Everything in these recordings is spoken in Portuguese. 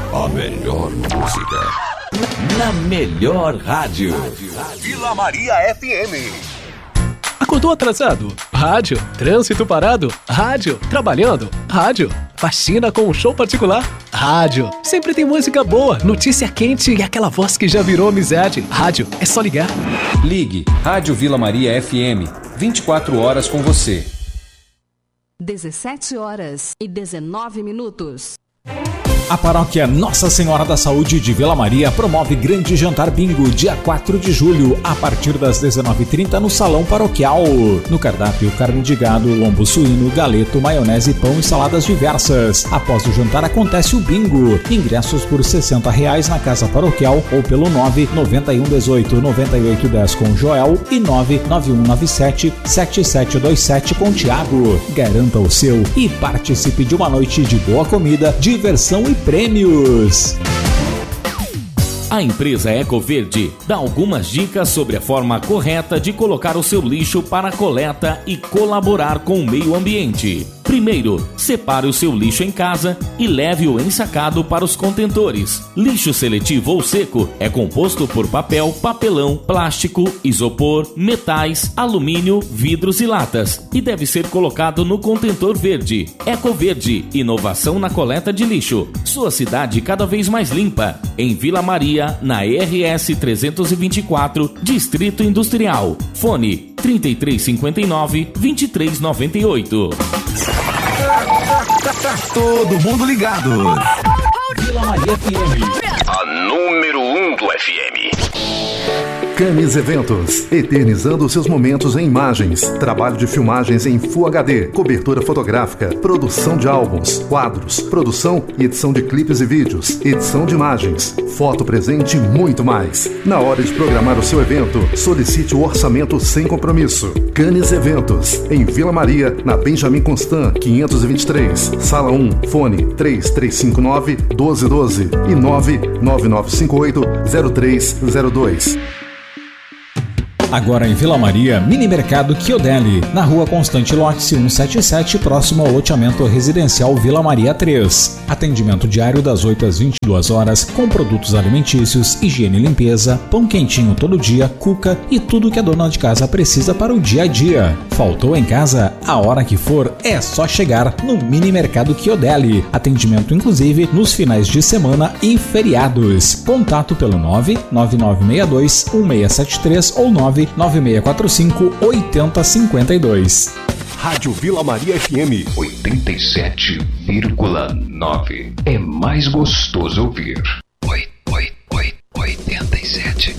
A melhor música na melhor rádio. Vila Maria FM. Acordou atrasado? Rádio. Trânsito parado? Rádio. Trabalhando? Rádio. Faxina com um show particular? Rádio. Sempre tem música boa, notícia quente e aquela voz que já virou amizade. Rádio. É só ligar. Ligue Rádio Vila Maria FM. 24 horas com você. 17h19. A paróquia Nossa Senhora da Saúde de Vila Maria promove grande jantar bingo dia 4 de julho, a partir das 19h30 no Salão Paroquial. No cardápio, carne de gado, lombo suíno, galeto, maionese, pão e saladas diversas. Após o jantar acontece o bingo. Ingressos por R$60 na Casa Paroquial ou pelo 99118-9810 com Joel e 99197-7727 com Tiago. Garanta o seu e participe de uma noite de boa comida, diversão e prêmios. A empresa Ecoverde dá algumas dicas sobre a forma correta de colocar o seu lixo para coleta e colaborar com o meio ambiente. Primeiro, separe o seu lixo em casa e leve-o ensacado para os contentores. Lixo seletivo ou seco é composto por papel, papelão, plástico, isopor, metais, alumínio, vidros e latas e deve ser colocado no contentor verde. Ecoverde, inovação na coleta de lixo. Sua cidade cada vez mais limpa. Em Vila Maria, na RS 324, Distrito Industrial. Fone 3359-2398. Tá todo mundo ligado. Vila Maria FM. A número 1 do FM. Camis Eventos, eternizando seus momentos em imagens, trabalho de filmagens em Full HD, cobertura fotográfica, produção de álbuns, quadros, produção e edição de clipes e vídeos, edição de imagens, foto presente e muito mais. Na hora de programar o seu evento, solicite o orçamento sem compromisso. Camis Eventos, em Vila Maria, na Benjamin Constant, 523, Sala 1, fone 3359-1212 e 99958-0302. Agora em Vila Maria, Mini Mercado Chiodelli, na Rua Constante Lote 177, próximo ao loteamento residencial Vila Maria 3. Atendimento diário das 8 às 22 horas, com produtos alimentícios, higiene e limpeza, pão quentinho todo dia, cuca e tudo que a dona de casa precisa para o dia a dia. Faltou em casa? A hora que for, é só chegar no Mini Mercado Chiodelli. Atendimento inclusive nos finais de semana e feriados. Contato pelo 99962-1673 ou 99645-8052. Rádio Vila Maria FM 87,9. É mais gostoso ouvir. 87.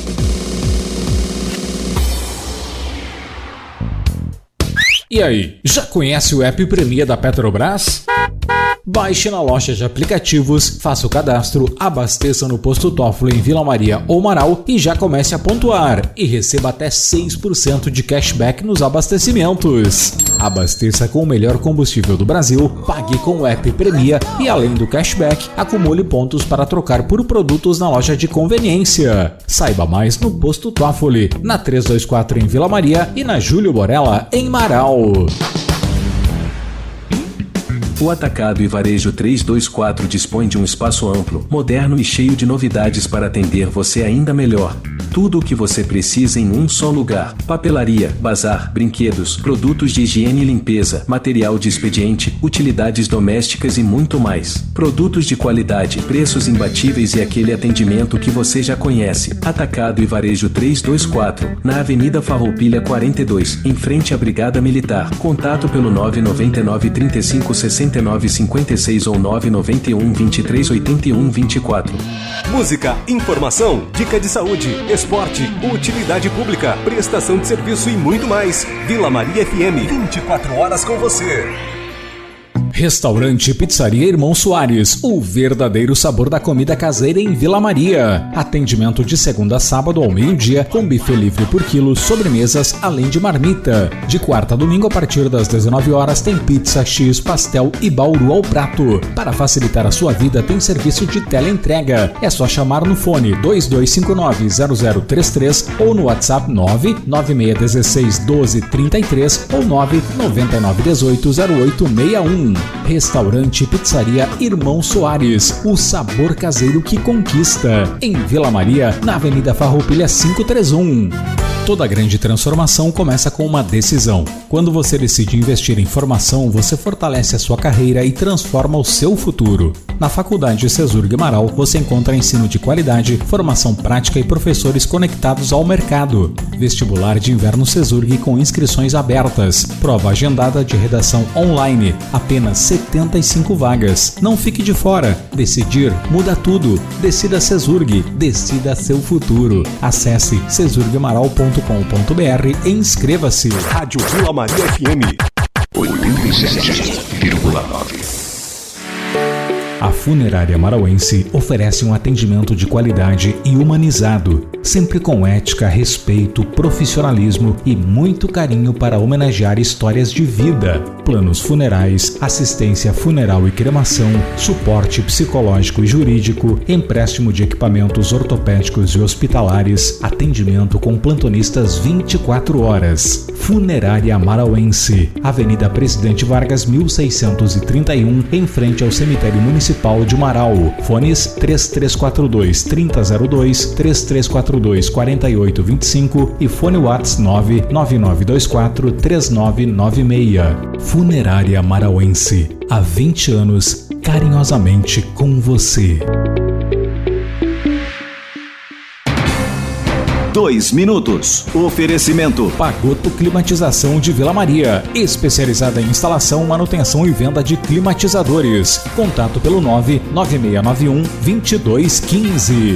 E aí, já conhece o app Premia da Petrobras? Baixe na loja de aplicativos, faça o cadastro, abasteça no posto Toffoli em Vila Maria ou Marau e já comece a pontuar e receba até 6% de cashback nos abastecimentos. Abasteça com o melhor combustível do Brasil, pague com o app Premia e além do cashback, acumule pontos para trocar por produtos na loja de conveniência. Saiba mais no posto Toffoli, na 324 em Vila Maria e na Júlio Borella em Marau. O Atacado e Varejo 324 dispõe de um espaço amplo, moderno e cheio de novidades para atender você ainda melhor. Tudo o que você precisa em um só lugar: papelaria, bazar, brinquedos, produtos de higiene e limpeza, material de expediente, utilidades domésticas e muito mais. Produtos de qualidade, preços imbatíveis e aquele atendimento que você já conhece. Atacado e Varejo 324, na Avenida Farroupilha 42, em frente à Brigada Militar. Contato pelo 999 35 69 56 ou 991 23 81 24. Música, informação, dica de saúde, esporte, utilidade pública, prestação de serviço e muito mais. Vila Maria FM, 24 horas com você. Restaurante e Pizzaria Irmão Soares, o verdadeiro sabor da comida caseira em Vila Maria. Atendimento de segunda a sábado ao meio-dia, com buffet livre por quilo, sobremesas, além de marmita. De quarta a domingo, a partir das 19 horas, tem pizza, X, pastel e bauru ao prato. Para facilitar a sua vida, tem serviço de teleentrega. É só chamar no fone 2259-0033 ou no WhatsApp 99616-1233 ou 99918-0861. Restaurante e Pizzaria Irmão Soares, o sabor caseiro que conquista. Em Vila Maria, na Avenida Farroupilha 531. Toda grande transformação começa com uma decisão. Quando você decide investir em formação, você fortalece a sua carreira e transforma o seu futuro. Na Faculdade Cesurg Amaral, você encontra ensino de qualidade, formação prática e professores conectados ao mercado. Vestibular de inverno Cesurg com inscrições abertas. Prova agendada de redação online. Apenas 75 vagas. Não fique de fora. Decidir muda tudo. Decida Cesurg. Decida seu futuro. Acesse cesurgamaral.com.br e inscreva-se. Rádio Vila Maria FM 87,9. A Funerária Marauense oferece um atendimento de qualidade e humanizado, sempre com ética, respeito, profissionalismo e muito carinho para homenagear histórias de vida. Planos funerais, assistência funeral e cremação, suporte psicológico e jurídico, empréstimo de equipamentos ortopédicos e hospitalares, atendimento com plantonistas 24 horas. Funerária Marauense, Avenida Presidente Vargas 1631, em frente ao Cemitério Municipal de Marau. Fones 3342-3002, 3342-4825 e fone WhatsApp 99924-3996. Funerária Marauense, há 20 anos, carinhosamente com você. 2 minutos. Oferecimento Pagoto Climatização de Vila Maria, especializada em instalação, manutenção e venda de climatizadores. Contato pelo 99691-2215.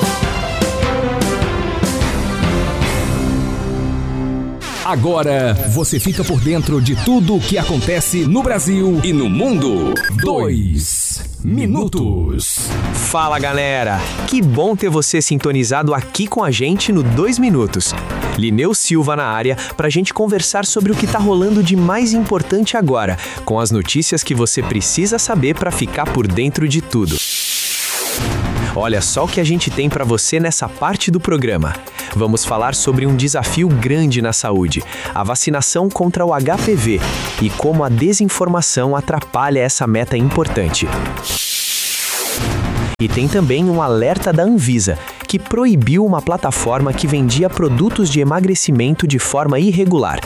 Agora você fica por dentro de tudo o que acontece no Brasil e no mundo. 2 minutos. Fala galera, que bom ter você sintonizado aqui com a gente no 2 minutos. Lineu Silva na área pra gente conversar sobre o que tá rolando de mais importante agora, com as notícias que você precisa saber pra ficar por dentro de tudo. Olha só o que a gente tem pra você nessa parte do programa. Vamos falar sobre um desafio grande na saúde, a vacinação contra o HPV e como a desinformação atrapalha essa meta importante. E tem também um alerta da Anvisa, que proibiu uma plataforma que vendia produtos de emagrecimento de forma irregular.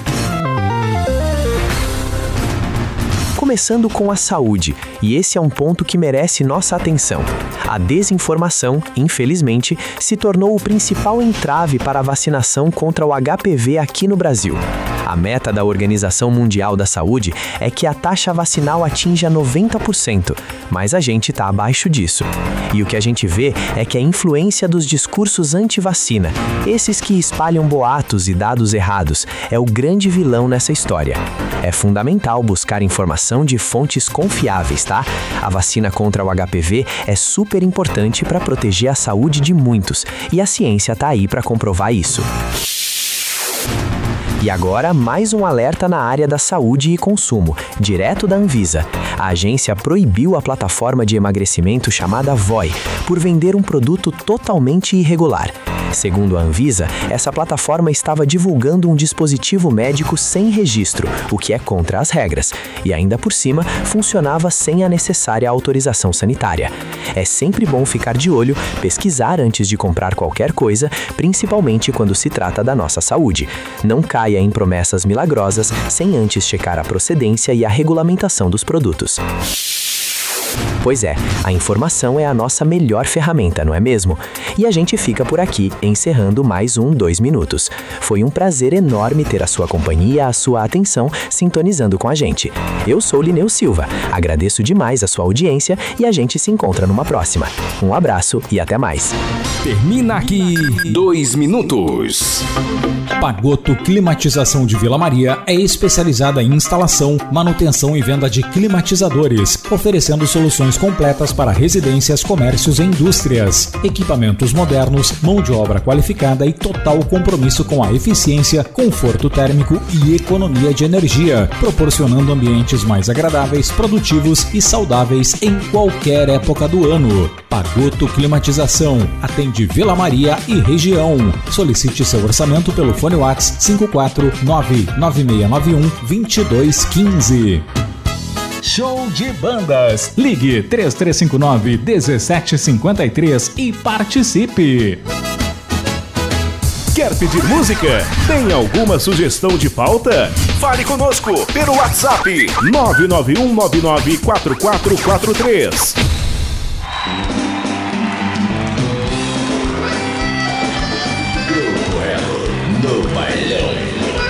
Começando com a saúde, e esse é um ponto que merece nossa atenção. A desinformação, infelizmente, se tornou o principal entrave para a vacinação contra o HPV aqui no Brasil. A meta da Organização Mundial da Saúde é que a taxa vacinal atinja 90%, mas a gente está abaixo disso. E o que a gente vê é que a influência dos discursos anti-vacina, esses que espalham boatos e dados errados, é o grande vilão nessa história. É fundamental buscar informação de fontes confiáveis, tá? A vacina contra o HPV é super importante para proteger a saúde de muitos, e a ciência está aí para comprovar isso. E agora, mais um alerta na área da saúde e consumo, direto da Anvisa. A agência proibiu a plataforma de emagrecimento chamada Voi, por vender um produto totalmente irregular. Segundo a Anvisa, essa plataforma estava divulgando um dispositivo médico sem registro, o que é contra as regras, e ainda por cima, funcionava sem a necessária autorização sanitária. É sempre bom ficar de olho, pesquisar antes de comprar qualquer coisa, principalmente quando se trata da nossa saúde. Não caia em promessas milagrosas sem antes checar a procedência e a regulamentação dos produtos. Pois é, a informação é a nossa melhor ferramenta, não é mesmo? E a gente fica por aqui, encerrando mais um 2 minutos. Foi um prazer enorme ter a sua companhia, a sua atenção, sintonizando com a gente. Eu sou Lineu Silva, agradeço demais a sua audiência e a gente se encontra numa próxima. Um abraço e até mais. Termina aqui 2 minutos. Pagoto Climatização de Vila Maria é especializada em instalação, manutenção e venda de climatizadores, oferecendo soluções completas para residências, comércios e indústrias. Equipamentos modernos, mão de obra qualificada e total compromisso com a eficiência, conforto térmico e economia de energia, proporcionando ambientes mais agradáveis, produtivos e saudáveis em qualquer época do ano. Pagoto Climatização atende Vila Maria e região. Solicite seu orçamento pelo fone WhatsApp 5499691-2215. Show de bandas. Ligue 3359-1753 e participe. Quer pedir música? Tem alguma sugestão de pauta? Fale conosco pelo WhatsApp 991994443.